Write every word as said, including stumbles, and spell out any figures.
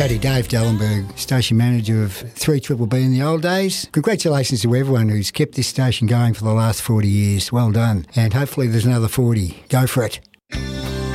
Paddy Dave Dellenberg, station manager of three Triple B in the old days. Congratulations to everyone who's kept this station going for the last forty years. Well done. And hopefully there's another forty. Go for it.